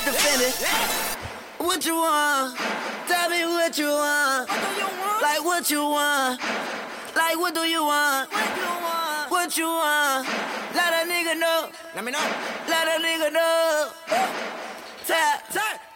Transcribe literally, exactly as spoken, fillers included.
defending. What you want? Tell me what you want. Like what you want? Like what do you want? What you want? Let a nigga know. Let me know. Let a nigga know. Tap, tap.